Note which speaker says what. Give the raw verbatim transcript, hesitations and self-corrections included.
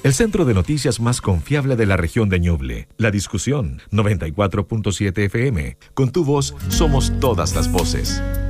Speaker 1: el centro de noticias más confiable de la región de Ñuble. La Discusión, noventa y cuatro punto siete F M. Con tu voz, somos todas las voces.